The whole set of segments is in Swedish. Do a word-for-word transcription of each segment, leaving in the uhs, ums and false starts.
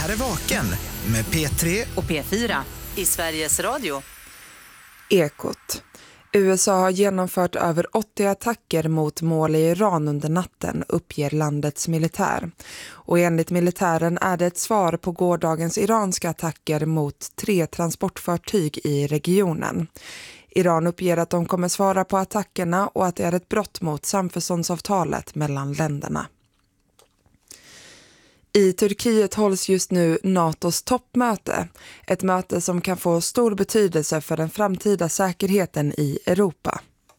här är Vaken med P tre och P fyra i Sveriges Radio. Ekot. U S A har genomfört över åttio attacker mot mål i Iran under natten, uppger landets militär. Och enligt militären är det ett svar på gårdagens iranska attacker mot tre transportfartyg i regionen. Iran uppger att de kommer svara på attackerna och att det är ett brott mot samförståndsavtalet mellan länderna. I Turkiet hålls just nu NATOs toppmöte, ett möte som kan få stor betydelse för den framtida säkerheten i Europa.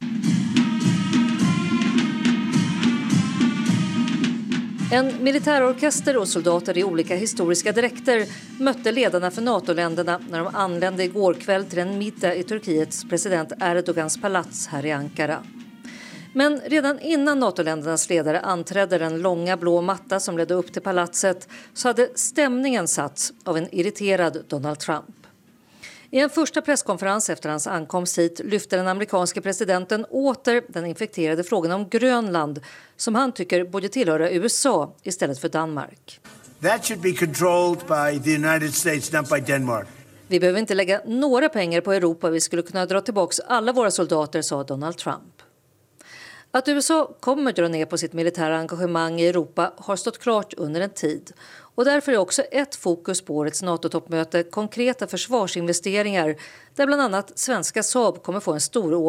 En militärorkester och soldater i olika historiska dräkter mötte ledarna för NATO-länderna när de anlände igår kväll till en middag i Turkiets president Erdogans palats här i Ankara. Men redan innan NATO-ländernas ledare anträdde den långa blå matta som ledde upp till palatset så hade stämningen satts av en irriterad Donald Trump. I en första presskonferens efter hans ankomst hit lyfte den amerikanske presidenten åter den infekterade frågan om Grönland som han tycker borde tillhöra U S A istället för Danmark. That should be controlled by the United States, not by Denmark. Vi behöver inte lägga några pengar på Europa, vi skulle kunna dra tillbaka alla våra soldater, sa Donald Trump. Att U S A kommer dra ner på sitt militära engagemang i Europa har stått klart under en tid. Och därför är också ett fokus på årets NATO-toppmöte konkreta försvarsinvesteringar där bland annat svenska Saab kommer få en stor